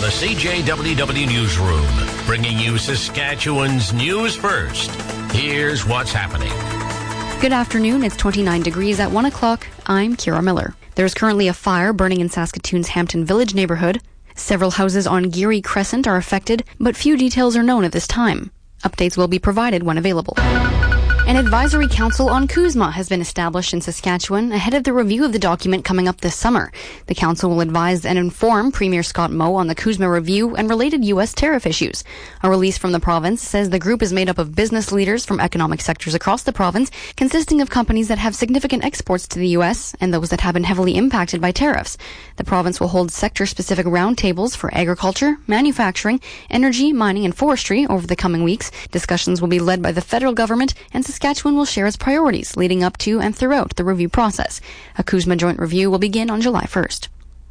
the CJWW Newsroom, bringing you Saskatchewan's news first. Here's what's happening. Good afternoon. It's 29 degrees at 1 o'clock. I'm Kira Miller. There's currently a fire burning in Saskatoon's Hampton Village neighborhood. Several houses on Geary Crescent are affected, but few details are known at this time. Updates will be provided when available. An advisory council on CUSMA has been established in Saskatchewan ahead of the review of the document coming up this summer. The council will advise and inform Premier Scott Moe on the CUSMA review and related U.S. tariff issues. A release from the province says the group is made up of business leaders from economic sectors across the province, consisting of companies that have significant exports to the U.S. and those that have been heavily impacted by tariffs. The province will hold sector-specific roundtables for agriculture, manufacturing, energy, mining, and forestry over the coming weeks. Discussions will be led by the federal government, and Saskatchewan will share its priorities leading up to and throughout the review process. A CUSMA joint review will begin on July 1st.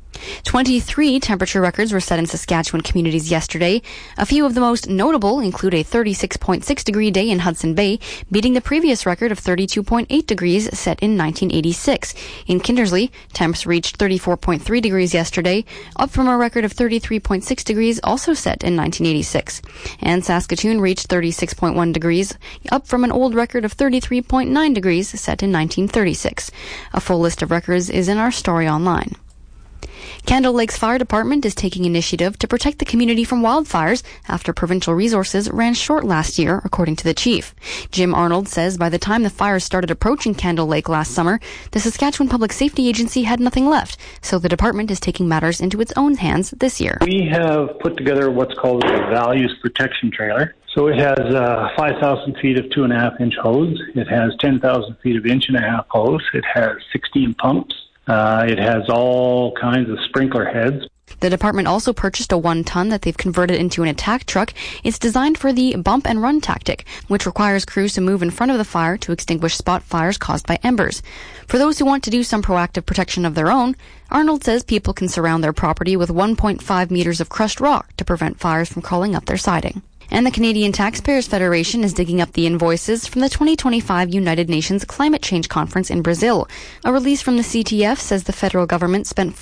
23 temperature records were set in Saskatchewan communities yesterday. A few of the most notable include a 36.6 degree day in Hudson Bay, beating the previous record of 32.8 degrees set in 1986. In Kindersley, temps reached 34.3 degrees yesterday, up from a record of 33.6 degrees also set in 1986. And Saskatoon reached 36.1 degrees, up from an old record of 33.9 degrees set in 1936. A full list of records is in our story online. Candle Lake's fire department is taking initiative to protect the community from wildfires after provincial resources ran short last year, according to the chief. Jim Arnold says by the time the fires started approaching Candle Lake last summer, the Saskatchewan Public Safety Agency had nothing left, so the department is taking matters into its own hands this year. We have put together what's called a values protection trailer. So it has 5,000 feet of 2.5-inch hose. It has 10,000 feet of 1.5-inch hose. It has 16 pumps. It has all kinds of sprinkler heads. The department also purchased a 1-ton that they've converted into an attack truck. It's designed for the bump and run tactic, which requires crews to move in front of the fire to extinguish spot fires caused by embers. For those who want to do some proactive protection of their own, Arnold says people can surround their property with 1.5 meters of crushed rock to prevent fires from crawling up their siding. And the Canadian Taxpayers Federation is digging up the invoices from the 2025 United Nations Climate Change Conference in Brazil. A release from the CTF says the federal government spent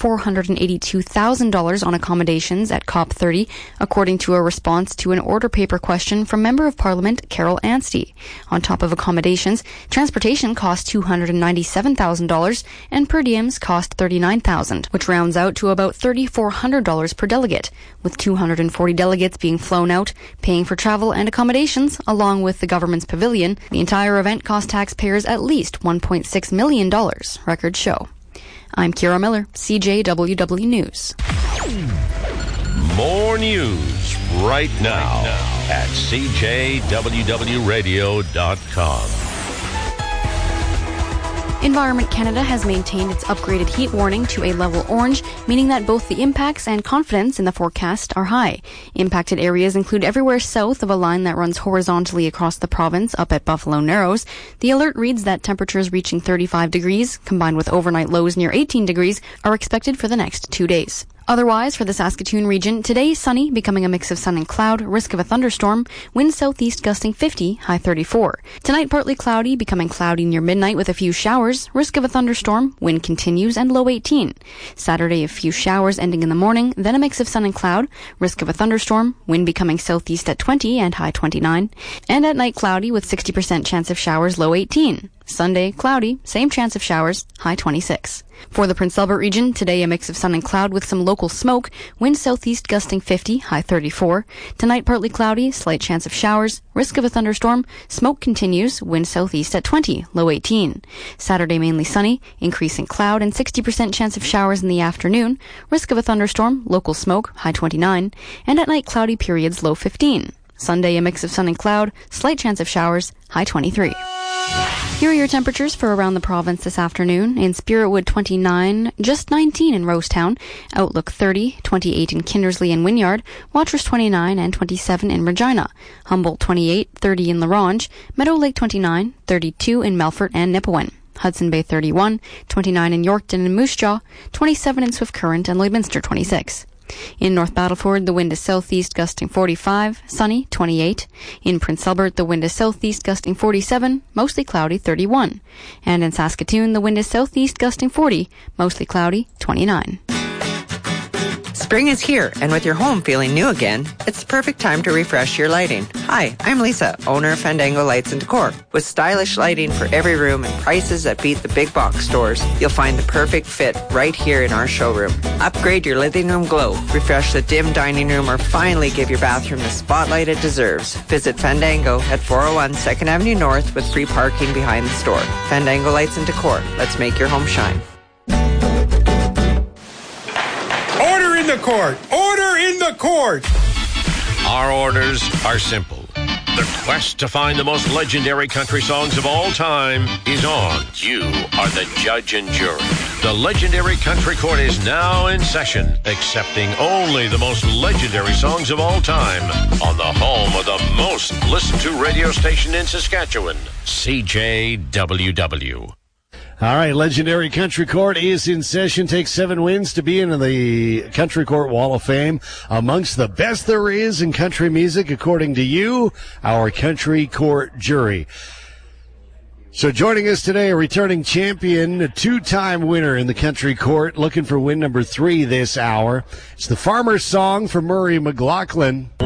$482,000 on accommodations at COP30, according to a response to an order paper question from Member of Parliament Carol Anstey. On top of accommodations, transportation cost $297,000 and per diems cost $39,000, which rounds out to about $3,400 per delegate, with 240 delegates being flown out, paying for travel and accommodations, along with the government's pavilion. The entire event cost taxpayers at least $1.6 million, records show. I'm Kira Miller, CJWW News. More news right now at CJWWRadio.com. Environment Canada has maintained its upgraded heat warning to a level orange, meaning that both the impacts and confidence in the forecast are high. Impacted areas include everywhere south of a line that runs horizontally across the province up at Buffalo Narrows. The alert reads that temperatures reaching 35 degrees, combined with overnight lows near 18 degrees, are expected for the next 2 days. Otherwise, for the Saskatoon region, today sunny, becoming a mix of sun and cloud, risk of a thunderstorm, wind southeast gusting 50, high 34. Tonight, partly cloudy, becoming cloudy near midnight with a few showers, risk of a thunderstorm, wind continues, and low 18. Saturday, a few showers ending in the morning, then a mix of sun and cloud, risk of a thunderstorm, wind becoming southeast at 20 and high 29. And at night, cloudy with 60% chance of showers, low 18. Sunday, cloudy, same chance of showers, high 26. For the Prince Albert region, today a mix of sun and cloud with some local smoke, wind southeast gusting 50, high 34. Tonight, partly cloudy, slight chance of showers, risk of a thunderstorm, smoke continues, wind southeast at 20, low 18. Saturday, mainly sunny, increasing cloud and 60% chance of showers in the afternoon, risk of a thunderstorm, local smoke, high 29. And at night, cloudy periods, low 15. Sunday, a mix of sun and cloud, slight chance of showers, high 23. Here are your temperatures for around the province this afternoon. In Spiritwood, 29, just 19 in Rosetown, Outlook 30, 28 in Kindersley and Wynyard, Watrous 29 and 27 in Regina, Humboldt 28, 30 in La Ronge, Meadow Lake 29, 32 in Melfort and Nipawin, Hudson Bay 31, 29 in Yorkton and Moose Jaw, 27 in Swift Current and Lloydminster 26. In North Battleford, the wind is southeast gusting 45, sunny 28. In Prince Albert, the wind is southeast gusting 47, mostly cloudy 31. And in Saskatoon, the wind is southeast gusting 40, mostly cloudy 29. Spring is here, and with your home feeling new again, it's the perfect time to refresh your lighting. Hi, I'm Lisa, owner of Fandango Lights and Decor. With stylish lighting for every room and prices that beat the big box stores, you'll find the perfect fit right here in our showroom. Upgrade your living room glow, refresh the dim dining room, or finally give your bathroom the spotlight it deserves. Visit Fandango at 401 2nd Avenue North with free parking behind the store. Fandango Lights and Decor. Let's make your home shine. Order in the court! Order in the court! Our orders are simple. The quest to find the most legendary country songs of all time is on. You are the judge and jury. The Legendary Country Court is now in session, accepting only the most legendary songs of all time on the home of the most listened to radio station in Saskatchewan, CJWW. All right, Legendary Country Court is in session. Takes 7 wins to be in the Country Court Wall of Fame. Amongst the best there is in country music, according to you, our Country Court jury. So joining us today, a returning champion, a 2-time winner in the Country Court, looking for win number 3 this hour. It's the Farmer's Song from Murray McLaughlin.